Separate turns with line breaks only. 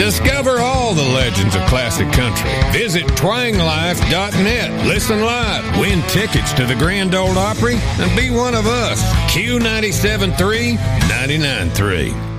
Discover all the legends of classic country. Visit twanglife.net. Listen live, win tickets to the Grand Ole Opry, and be one of us. Q97.3, 99.3.